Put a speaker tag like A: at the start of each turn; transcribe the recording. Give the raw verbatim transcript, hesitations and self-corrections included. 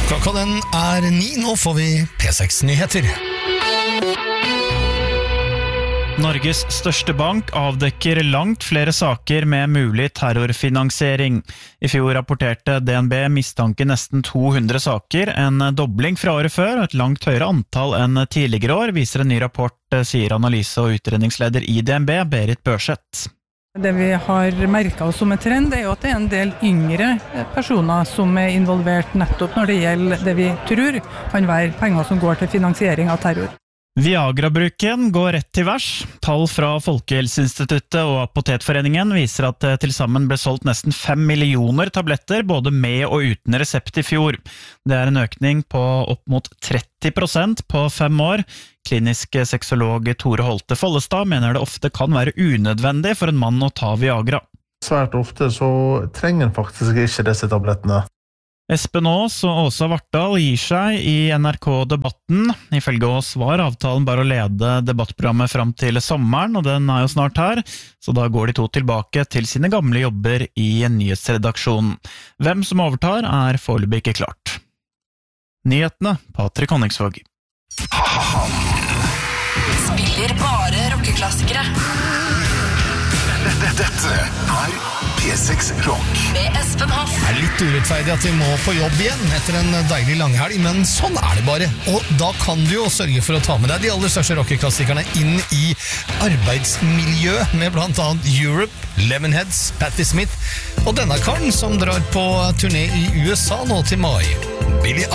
A: Klokka den er ni, nå får vi P seks-nyheter.
B: Norges største bank avdekker langt flere saker med mulig terrorfinansiering. I fjor rapporterte D N B mistanke nesten to hundre saker, en dobling fra året før og et langt høyere antall enn tidligere år, viser en ny rapport, sier analyse- og utredningsleder i D N B, Berit Børseth.
C: Det vi har merket oss som en trend er jo at det er en del yngre personer som er involvert nettopp når det gjelder det vi tror kan være penger som går til finansiering av terror.
B: Viagra-bruken går rett til værs. Tall fra Folkehelseinstituttet og Apotekforeningen viser at det til sammen ble solgt nesten fem millioner tabletter, både med og uten resept i fjor. Det er en økning på opp mot tretti prosent på fem år. Klinisk sexolog Tore Holte Follestad mener det ofte kan være unødvendig for en mann å ta Viagra.
D: Svært ofte så trenger en faktisk ikke disse tablettene.
B: Espen Aas og Åsa Vartdal gir seg i N R K-debatten. Ifølge Aas var avtalen bare å lede debattprogrammet fram til sommeren, og den er jo snart her, så da går de to tilbake til sine gamle jobber i nyhetsredaksjonen. Hvem som overtar er foreløpig ikke klart. Nyhetene, Patrick Honningsvåg.
E: Spiller bare rockeklassikere.
F: Dette er P seks Rock
E: med Espen Hoff.
A: Det er litt urettferdig at vi må på jobb igjen etter en deilig langhelg, men sånn er det bare. Og da kan du jo sørge for å ta med deg de aller største rockeklassikerne inn i arbeidsmiljø, med blant annet Europe, Lemonheads, Patti Smith og denne karen som drar på turné i U S A nå til mai. Billie